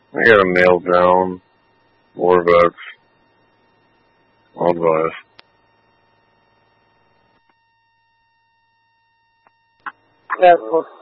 I got a mail down. Warbucks. All advice. Careful.